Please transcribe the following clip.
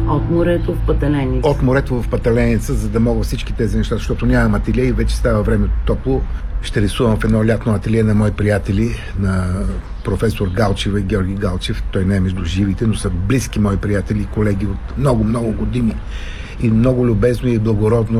От морето в Пателеница. От морето в Пателеница, за да мога всички тези неща, защото нямам ателие и вече става времето топло. Ще рисувам в едно лятно ателие на мои приятели, на професор Галчева и Георги Галчев. Той не е между живите, но са близки мои приятели и колеги от много, много години. И много любезно и благородно